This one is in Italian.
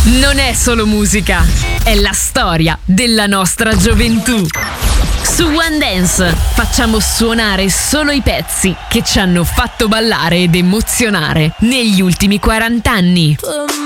Non è solo musica, è la storia della nostra gioventù. Su One Dance facciamo suonare solo i pezzi che ci hanno fatto ballare ed emozionare negli ultimi 40 anni.